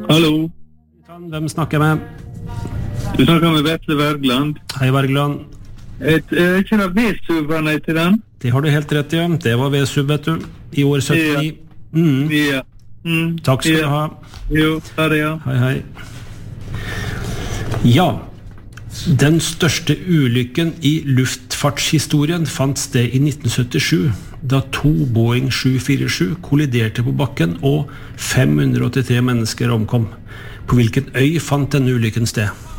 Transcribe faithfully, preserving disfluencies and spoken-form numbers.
Hallo. Hvem snakker med? Du snakker med Vetle Wergeland. Hei, Wergeland. Et, er ikke det V-suberne til den? Det har du helt rett i, ja. Det var V-sub, vet du. I år syttini. Mm. Ja. Mm. Takk skal ja. du ha. Jo, ha det, ja. Hei, hei. Ja, den største ulykken i luftfartshistorien fant sted i nitten syttisju, da to Boeing sju fire sju kolliderte på bakken og fem hundre åttitre mennesker omkom. På hvilken øy fant denne ulykken sted?